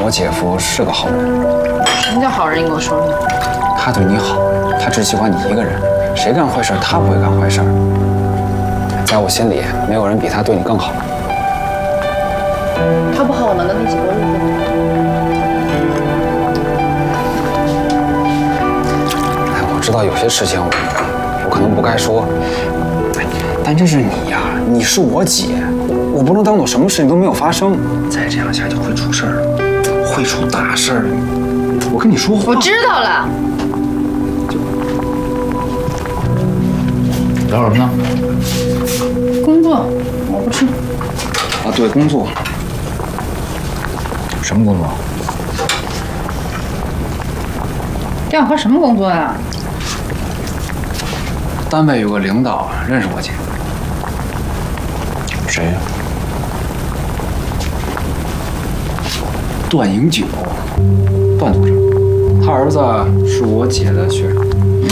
我姐夫是个好人。 什么叫好人？你给我说说。 他对你好，他只喜欢你一个人，谁干坏事他不会干坏事。在我心里，没有人比他对你更好。 他不好，我们跟他一起过日子吗？ 哎，我知道有些事情我可能不该说，但这是你呀，你是我姐，我不能当做什么事情都没有发生。再这样下去会出事儿，会出大事儿。我跟你说话。 我知道了。 聊什么呢？ 工作，我不吃。 啊，对，工作。 什么工作？ 廖和什么工作呀？ 单位有个领导认识我姐。 谁呀？ 段营久，段组长，他儿子是我姐的学生。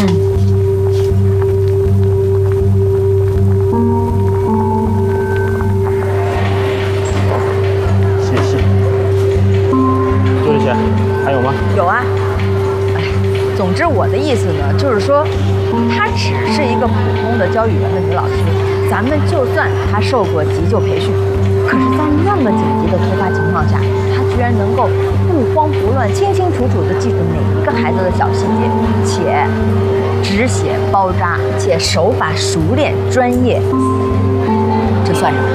谢谢。多少钱？还有吗？ 有啊。哎，总之我的意思呢，就是说，她只是一个普通的教语文的女老师，咱们就算她受过急救培训，可是在那么紧急的突发情况下，她居然能够不慌不乱、清清楚楚地记住每一个孩子的小细节，且只写包扎，且手法熟练、专业，这算什么？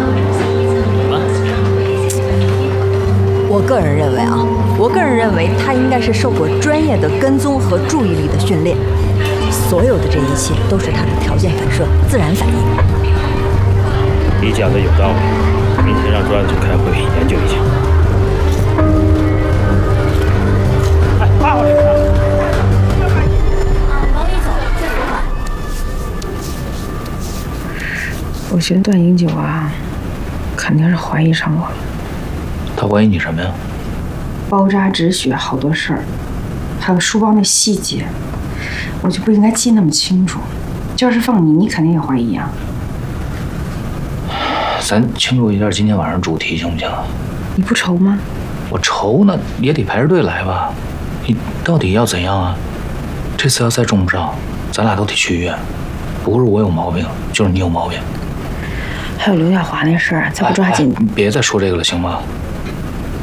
我个人认为他应该是受过专业的跟踪和注意力的训练，所有的这一切都是他的条件反射、自然反应。 你讲的有道理，明天让专案组开会研究一下。哎，快过来！ 往里走，这里吧。 我觉得段营久啊，肯定是怀疑上我了。 他怀疑你什么呀？ 包扎止血好多事儿，还有书包那细节，我就不应该记那么清楚。要是放你，你肯定也怀疑啊。 咱庆祝一下今天晚上主题行不行啊？ 你不愁吗？ 我愁呢，也得排着队来吧。你到底要怎样啊？这次要再中不上，咱俩都得去医院。不是我有毛病，就是你有毛病。 还有刘亚华那事儿，再不抓紧， 别再说这个了，行吗？